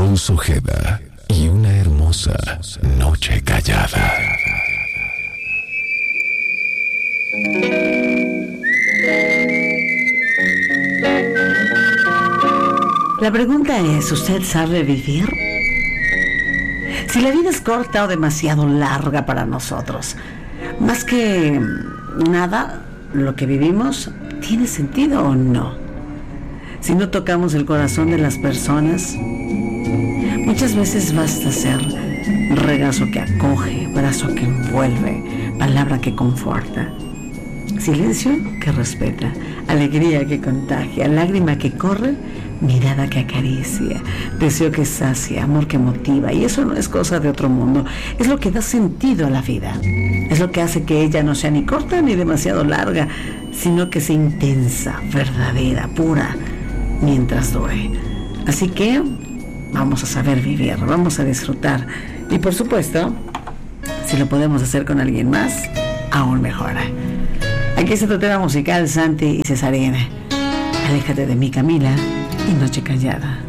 Alfonso Ojeda y una hermosa noche callada. La pregunta es, ¿usted sabe vivir? Si la vida es corta o demasiado larga para nosotros, más que nada, lo que vivimos, ¿tiene sentido o no? Si no tocamos el corazón de las personas, muchas veces basta ser regazo que acoge, brazo que envuelve, palabra que conforta, silencio que respeta, alegría que contagia, lágrima que corre, mirada que acaricia, deseo que sacia, amor que motiva. Y eso no es cosa de otro mundo, es lo que da sentido a la vida, es lo que hace que ella no sea ni corta ni demasiado larga, sino que sea intensa, verdadera, pura, mientras dure. Así que vamos a saber vivir, vamos a disfrutar, y por supuesto, si lo podemos hacer con alguien más, aún mejor. Aquí está tu tema musical, Santi y Cesarina. Aléjate de mí, Camila, y Noche Callada.